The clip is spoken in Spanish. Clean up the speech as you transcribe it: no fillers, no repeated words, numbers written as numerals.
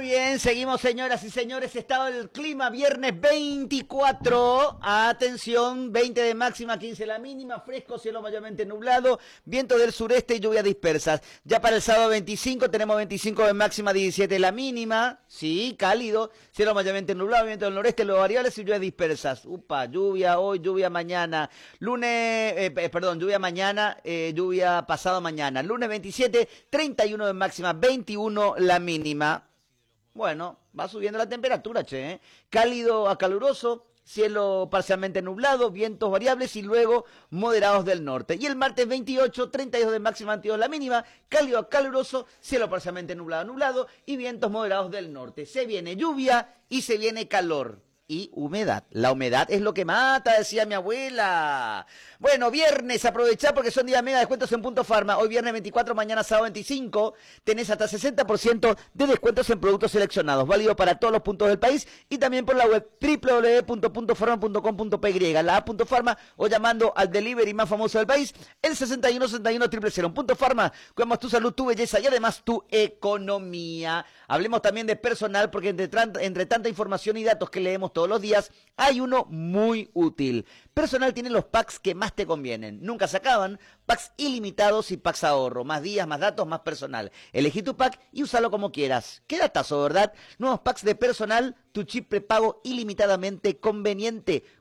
bien, seguimos señoras y señores, estado del clima, viernes 24, atención, 20 de máxima, 15 la mínima, fresco, cielo mayormente nublado, viento del sureste y lluvias dispersas. Ya para el sábado 25 tenemos 25 de máxima, 17 la mínima, sí, cálido, cielo mayormente nublado, viento del noreste, los variables y lluvias dispersas. Upa, lluvia hoy, lluvia mañana, lluvia mañana, lluvia pasado mañana, lunes 27, 31 de máxima, 21 la mínima. Bueno, va subiendo la temperatura, che, ¿eh? Cálido a caluroso, cielo parcialmente nublado, vientos variables y luego moderados del norte. Y el martes 28, 32 de máxima, 22 la mínima, cálido a caluroso, cielo parcialmente nublado y vientos moderados del norte. Se viene lluvia y se viene calor. Y humedad. La humedad es lo que mata, decía mi abuela. Bueno, viernes, aprovechá porque son días mega descuentos en Punto Farma. Hoy viernes 24, mañana sábado 25. Tenés hasta 60% de descuentos en productos seleccionados. Válido para todos los puntos del país y también por la web www.puntofarma.com.py. La app Punto Farma o llamando al delivery más famoso del país, el 6161-000. Punto Farma, cuidamos tu salud, tu belleza y además tu economía. Hablemos también de personal porque entre tanta información y datos que leemos todos los días, hay uno muy útil. Personal tiene los packs que más te convienen. Nunca se acaban. Packs ilimitados y packs ahorro. Más días, más datos, más personal. Elegí tu pack y úsalo como quieras. Qué datazo, ¿verdad? Nuevos packs de personal, tu chip prepago ilimitadamente conveniente.